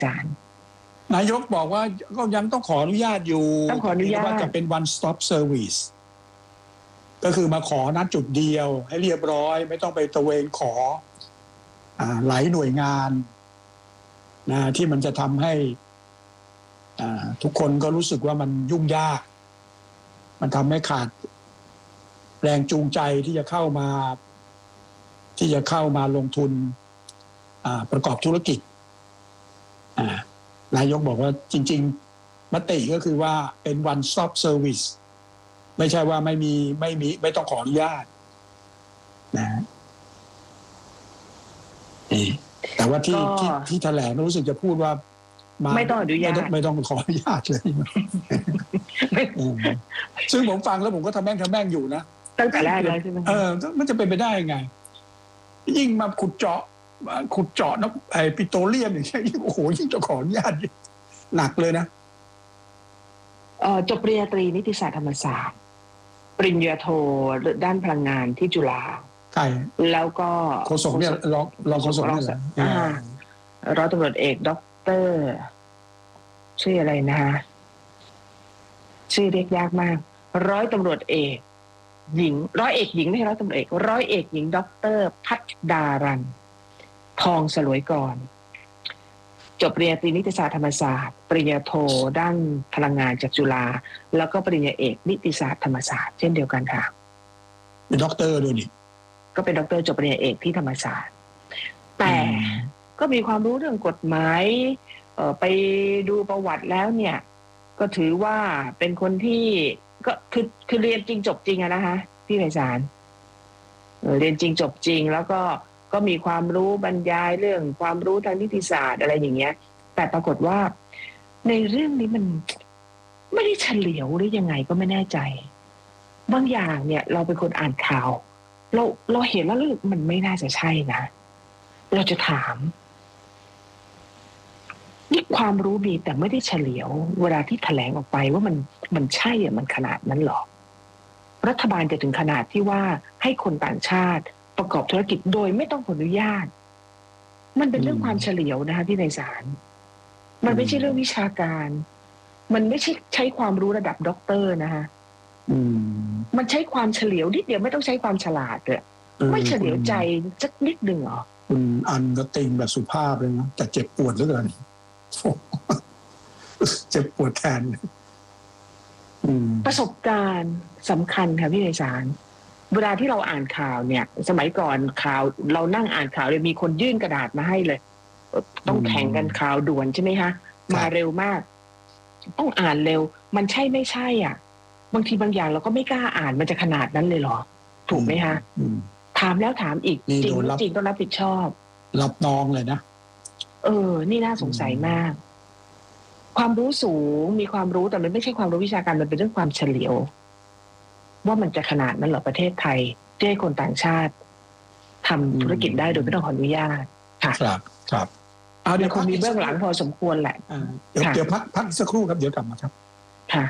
อาจารย์นายกบอกว่าก็ยังต้องขออนุญาตอยู่ต้องขออนุญาตว่าจะเป็น one stop service ก็คือมาขอนัดจุดเดียวให้เรียบร้อยไม่ต้องไปตระเวนขอหลายหน่วยงานนะที่มันจะทำให้ทุกคนก็รู้สึกว่ามันยุ่งยากมันทำให้ขาดแรงจูงใจที่จะเข้ามาลงทุนประกอบธุรกิจนายกบอกว่าจริงๆมติก็คือว่าเป็น one stop service ไม่ใช่ว่าไม่ต้องขออนุญาตนะแต่ว่าที่แถลงรู้สึกจะพูดว่าไม่ต้องอนุญาตไม่ต้องขออนุญาตเลยซึ่งผมฟังแล้วผมก็ทำแม่งอยู่นะตั้งแต่แรกเลยใช่ไหมมันจะเป็นไปได้ยังไงยิ่งมาขุดเจาะนะปิโตรเลียมอย่างเงี้ยโอ้โหยิ่งจะขออนุญาตหนักเลยนะจบปริญญาตรีนิติศาสตร์ธรรมศาสตร์ปริญญาโทด้านพลังงานที่จุฬาใช่แล้วก็โฆษกเนี่ยรองโฆษกเนี่ยร้อยตำรวจเอกด็อกเตอร์ชื่ออะไรนะฮะชื่อเรียกยากมากร้อยตำรวจเอกหญิงร้อยเอกหญิงไม่ใช่ร้อยตำรวจเอกร้อยเอกหญิงด็อกเตอร์พัฒดารันทองสลวยกรจบปริญญาตรีนิติศาสตร์ธรรมศาสตร์ปริญญาโทด้านพลังงานจากจุฬาแล้วก็ปริญญาเอกนิติศาสตร์ธรรมศาสตร์เช่นเดียวกันค่ะเป็นด็อกเตอร์ด้วยนี่ก็เป็นด็อกเตอร์จบปริญญาเอกที่ธรรมศาสตร์แต่ก็มีความรู้เรื่องกฎหมายไปดูประวัติแล้วเนี่ยก็ถือว่าเป็นคนที่ก็คือเรียนจริงจบจริงอะนะคะพี่ไพศาลเรียนจริงจบจริงแล้วก็มีความรู้บรรยายเรื่องความรู้ทางนิติศาสตร์อะไรอย่างเงี้ยแต่ปรากฏว่าในเรื่องนี้มันไม่ได้เฉลียวหรือยังไงก็ไม่แน่ใจบางอย่างเนี่ยเราเป็นคนอ่านข่าวเราเห็นแล้วรู้สึกมันไม่น่าจะใช่นะเราจะถามนี่ความรู้มีแต่ไม่ได้เฉลียวเวลาที่แถลงออกไปว่ามันใช่มันขนาดนั้นหรอรัฐบาลจะถึงขนาดที่ว่าให้คนต่างชาติประกอบธุรกิจโดยไม่ต้องขออนุญาตมันเป็นเรื่องความเฉลียวนะคะพี่ไพศาลมันไม่ใช่เรื่องวิชาการมันไม่ใช่ความรู้ระดับด็อกเตอร์นะคะมันใช้ความเฉลียวนิดเดียวไม่ต้องใช้ความฉลาดเลยไม่เฉลียวใจสักนิดนึงหรอคุณอันก็ติงแบบสุภาพเลยนะแต่เจ็บปวดเหลือเกินเจ็บปวดแทนประสบการณ์สำคัญค่ะพี่ไพศาลเวลาที่เราอ่านข่าวเนี่ยสมัยก่อนข่าวเรานั่งอ่านข่าวเลยมีคนยื่นกระดาษมาให้เลยต้องแข่งกันข่าวด่วนใช่ไหมคะมาเร็วมากต้องอ่านเร็วมันใช่ไม่ใช่อ่ะบางทีบางอย่างเราก็ไม่กล้าอ่านมันจะขนาดนั้นเลยเหรอถูกไหมคะถามแล้วถามอีกจริงจริงต้องรับผิดชอบรับน้องเลยนะนี่น่าสงสัยมากความรู้สูงมีความรู้แต่มันไม่ใช่ความรู้วิชาการมันเป็นเรื่องความเฉลียวว่ามันจะขนาดนั้นเหรอประเทศไทยที่ให้คนต่างชาติทำธุรกิจได้โดยไม่ต้องขออนุญาตค่ะครับเดี๋ยวคงมีเบื้องหลังพอสมควรแหละเดี๋ยวพักสักครู่ครับเดี๋ยวกลับมาครับ